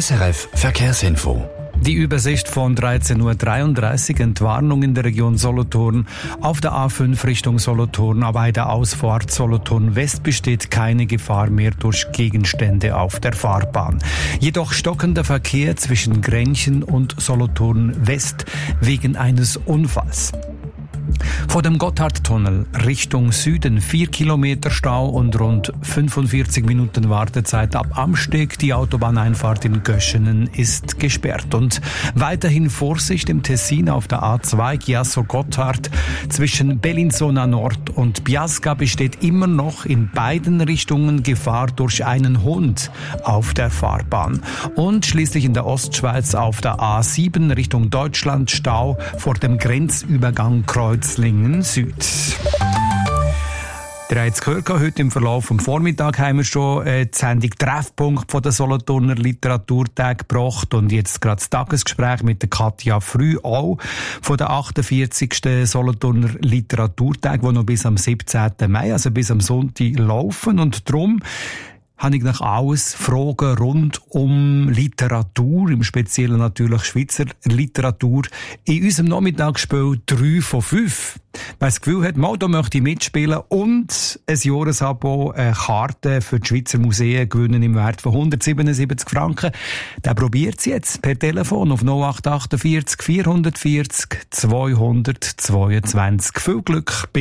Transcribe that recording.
SRF Verkehrsinfo. Die Übersicht von 13.33 Uhr, Entwarnung in der Region Solothurn. Auf der A5 Richtung Solothurn, aber bei der Ausfahrt Solothurn West besteht keine Gefahr mehr durch Gegenstände auf der Fahrbahn. Jedoch stockender Verkehr zwischen Grenchen und Solothurn West wegen eines Unfalls. Vor dem Gotthardtunnel Richtung Süden 4 Kilometer Stau und rund 45 Minuten Wartezeit ab Amsteg. Die Autobahneinfahrt in Göschenen ist gesperrt. Und weiterhin Vorsicht im Tessin auf der A2 Chiasso-Gotthard. Zwischen Bellinzona Nord und Biasca besteht immer noch in beiden Richtungen Gefahr durch einen Hund auf der Fahrbahn. Und schließlich in der Ostschweiz auf der A7 Richtung Deutschland Stau vor dem Grenzübergang Kreuzlingen Süd. Ihr habt es gehört, heute im Verlauf vom Vormittag haben wir schon die Sendung Treffpunkt von der Solothurner Literaturtag gebracht und jetzt gerade das Tagesgespräch mit der Katja Früh, auch von der 48. Solothurner Literaturtag, die noch bis am 17. Mai, also bis am Sonntag laufen, und darum habe ich nach alles Fragen rund um Literatur, im Speziellen natürlich Schweizer Literatur, in unserem Nachmittagsspiel 3 von 5. Wer das Gefühl hat, da möchte ich mitspielen und ein Jahresabo, eine Karte für die Schweizer Museen gewinnen im Wert von 177 Franken, der probiert es jetzt per Telefon auf 0848 440 222. Viel Glück.